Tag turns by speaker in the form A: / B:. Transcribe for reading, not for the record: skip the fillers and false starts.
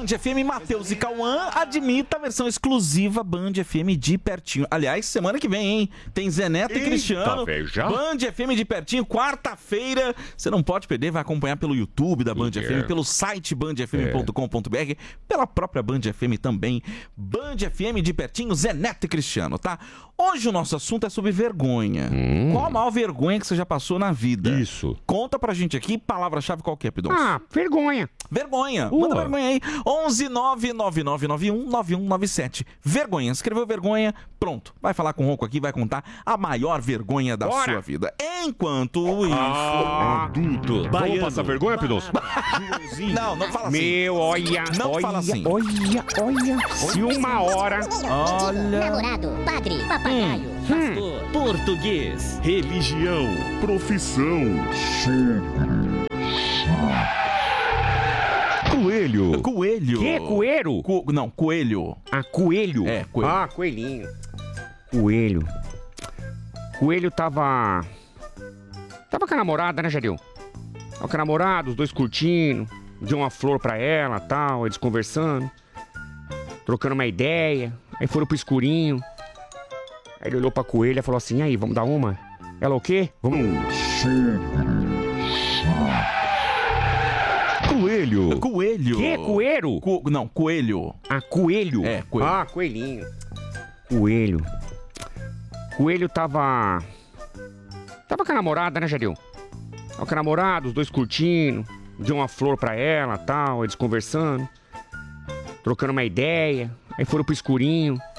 A: Band FM, Matheus e Cauã, admita a versão exclusiva Band FM de pertinho. Aliás, semana que vem, hein? Tem Zé Neto e Cristiano.
B: Veja.
A: Band FM de pertinho, quarta-feira. Você não pode perder, vai acompanhar pelo YouTube da Band FM, pelo site bandfm.com.br, pela própria Band FM também. Band FM de pertinho, Zé Neto e Cristiano, tá? Hoje o nosso assunto é sobre vergonha. Qual a maior vergonha que você já passou na vida?
B: Isso.
A: Conta pra gente aqui, palavra-chave qualquer, Pidoncio.
C: Vergonha.
A: Vergonha. Manda vergonha aí. 11999919197. Vergonha. Escreveu vergonha, pronto. Vai falar com o Ronco aqui, vai contar a maior vergonha da sua vida. Enquanto isso...
B: Adulto. Vamos passar vergonha, Pidoncio?
A: Não fala assim.
C: Meu, olha.
A: Não fala assim.
C: Olha. Se uma hora...
A: Olha...
D: Namorado, padre, papagaio, pastor,
E: Português,
B: Religião. Profissão. Coelho.
A: Coelho.
C: Que? Coelho?
A: Não, coelho.
C: Coelho?
A: É, coelho.
C: Coelhinho. Coelho. Coelho tava com a namorada, né, Jadil? Tava com a namorada, os dois curtindo. Deu uma flor pra ela, tal, eles conversando. Trocando uma ideia. Aí foram pro escurinho. Aí ele olhou pra coelha e falou assim, e aí, vamos dar uma? Ela o quê? Vamos...
B: Coelho.
A: Coelho.
C: Que? Coelho?
A: Não, coelho.
C: Coelho?
A: É, coelho.
C: Coelhinho. Coelho. Coelho tava com a namorada, né, Jadil? Tava com a namorada, os dois curtindo. Deu uma flor pra ela, tal, eles conversando. Trocando uma ideia. Aí foram pro escurinho.